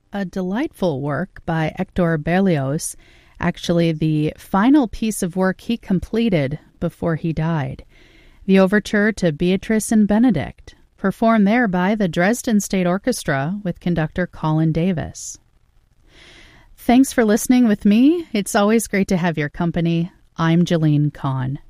a delightful work by Hector Berlioz, actually the final piece of work he completed before he died. The overture to Beatrice and Benedict, performed there by the Dresden State Orchestra with conductor Colin Davis. Thanks for listening with me. It's always great to have your company. I'm Jalene Kahn.